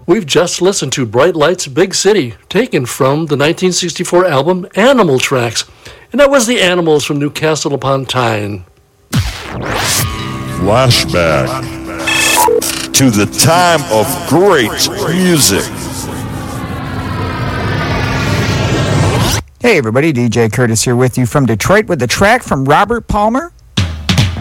We've just listened to Bright Lights, Big City, taken from the 1964 album Animal Tracks. And that was the Animals from Newcastle upon Tyne. Flashback to the time of great music. Hey everybody, DJ Curtis here with you from Detroit with a track from Robert Palmer,